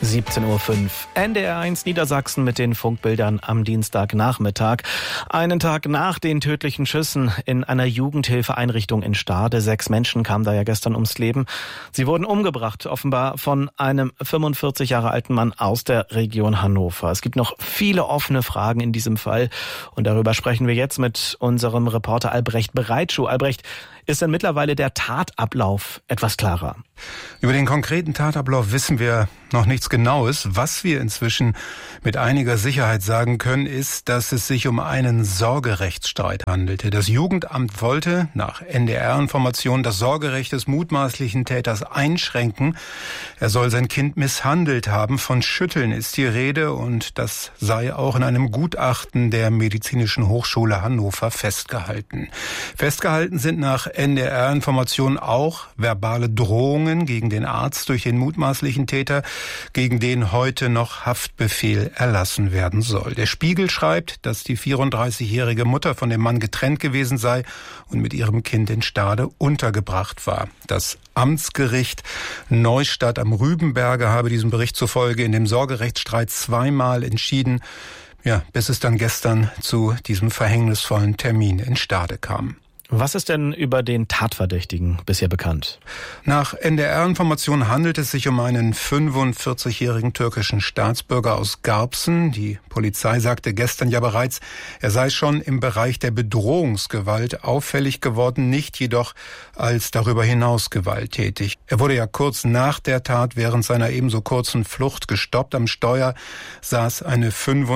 17:05 Uhr. NDR1 Niedersachsen mit den Funkbildern am Dienstagnachmittag. Einen Tag nach den tödlichen Schüssen in einer Jugendhilfeeinrichtung in Stade. 6 Menschen kamen da ja gestern ums Leben. Sie wurden umgebracht, offenbar von einem 45 Jahre alten Mann aus der Region Hannover. Es gibt noch viele offene Fragen in diesem Fall. Und darüber sprechen wir jetzt mit unserem Reporter Albrecht Breitschuh. Albrecht, ist denn mittlerweile der Tatablauf etwas klarer? Über den konkreten Tatablauf wissen wir noch nichts Genaues. Was wir inzwischen mit einiger Sicherheit sagen können, ist, dass es sich um einen Sorgerechtsstreit handelte. Das Jugendamt wollte nach NDR-Informationen das Sorgerecht des mutmaßlichen Täters einschränken. Er soll sein Kind misshandelt haben. Von Schütteln ist die Rede und das sei auch in einem Gutachten der Medizinischen Hochschule Hannover festgehalten. Festgehalten sind nach NDR-Informationen auch verbale Drohungen gegen den Arzt durch den mutmaßlichen Täter, gegen den heute noch Haftbefehl erlassen werden soll. Der Spiegel schreibt, dass die 34-jährige Mutter von dem Mann getrennt gewesen sei und mit ihrem Kind in Stade untergebracht war. Das Amtsgericht Neustadt am Rübenberge habe diesem Bericht zufolge in dem Sorgerechtsstreit zweimal entschieden, bis es dann gestern zu diesem verhängnisvollen Termin in Stade kam. Was ist denn über den Tatverdächtigen bisher bekannt? Nach NDR-Informationen handelt es sich um einen 45-jährigen türkischen Staatsbürger aus Garbsen. Die Polizei sagte gestern ja bereits, er sei schon im Bereich der Bedrohungsgewalt auffällig geworden, nicht jedoch als darüber hinaus gewalttätig. Er wurde ja kurz nach der Tat während seiner ebenso kurzen Flucht gestoppt. Am Steuer saß eine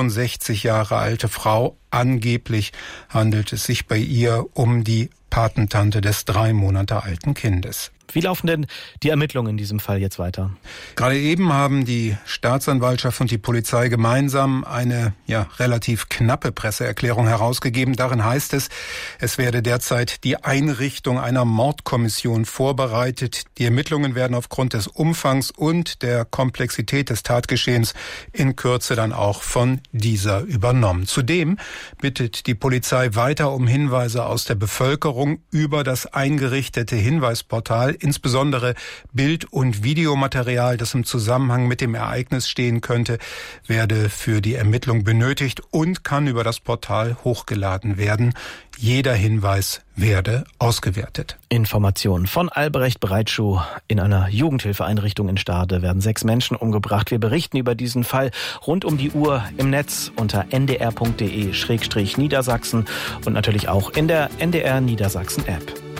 65 Jahre alte Frau. Angeblich handelt es sich bei ihr um die Patentante des 3 Monate alten Kindes. Wie laufen denn die Ermittlungen in diesem Fall jetzt weiter? Gerade eben haben die Staatsanwaltschaft und die Polizei gemeinsam eine relativ knappe Presseerklärung herausgegeben. Darin heißt es, es werde derzeit die Einrichtung einer Mordkommission vorbereitet. Die Ermittlungen werden aufgrund des Umfangs und der Komplexität des Tatgeschehens in Kürze dann auch von dieser übernommen. Zudem bittet die Polizei weiter um Hinweise aus der Bevölkerung über das eingerichtete Hinweisportal, insbesondere Bild- und Videomaterial, das im Zusammenhang mit dem Ereignis stehen könnte, werde für die Ermittlung benötigt und kann über das Portal hochgeladen werden. Jeder Hinweis werde ausgewertet. Informationen von Albrecht Breitschuh. In einer Jugendhilfeeinrichtung in Stade werden 6 Menschen umgebracht. Wir berichten über diesen Fall rund um die Uhr im Netz unter ndr.de/Niedersachsen und natürlich auch in der NDR Niedersachsen App.